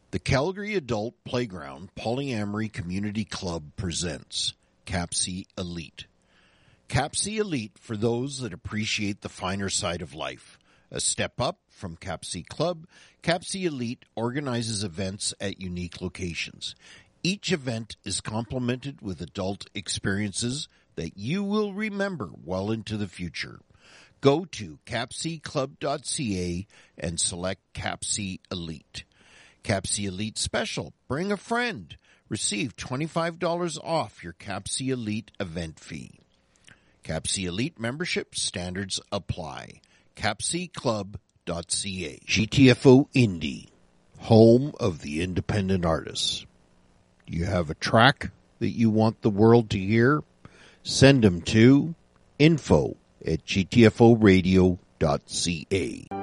The Calgary Adult Playground Polyamory Community Club presents CAPC Elite. CAPC Elite for those that appreciate the finer side of life. A step up from CAPC Club, CAPC Elite organizes events at unique locations. Each event is complemented with adult experiences that you will remember well into the future. Go to capcclub.ca and select CAPC Elite. CAPC Elite Special. Bring a friend. Receive $25 off your CAPC Elite event fee. CAPC Elite membership standards apply. capcclub.ca. GTFO Indie, home of the independent artists. Do you have a track that you want the world to hear? Send them to info@gtforadio.ca.